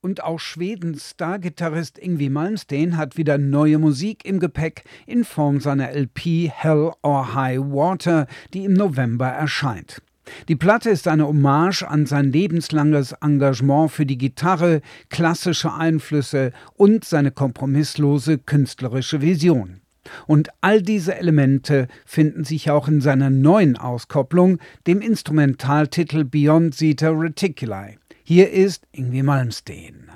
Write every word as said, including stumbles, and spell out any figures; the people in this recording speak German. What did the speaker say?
Und auch Schwedens Star-Gitarrist Yngwie Malmsteen hat wieder neue Musik im Gepäck in Form seiner L P Hell or High Water, die im November erscheint. Die Platte ist eine Hommage an sein lebenslanges Engagement für die Gitarre, klassische Einflüsse und seine kompromisslose künstlerische Vision. Und all diese Elemente finden sich auch in seiner neuen Auskopplung, dem Instrumentaltitel Beyond Zeta Reticuli. Hier ist Yngwie Malmsteen.